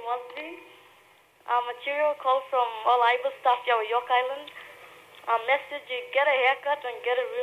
Mosby. Material call from All Ibis Staff, York Island. Message, get a haircut and get a real